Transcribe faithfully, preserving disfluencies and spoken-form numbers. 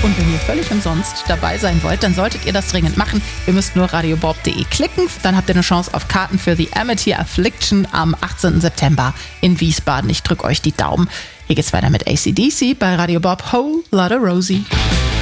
Und wenn ihr völlig umsonst dabei sein wollt, dann solltet ihr das dringend machen. Ihr müsst nur radiobob punkt de klicken. Dann habt ihr eine Chance auf Karten für The Amity Affliction am achtzehnten September in Wiesbaden. Ich drücke euch die Daumen. Hier geht's weiter mit A C D C bei Radio Bob. Whole Lotta Rosie.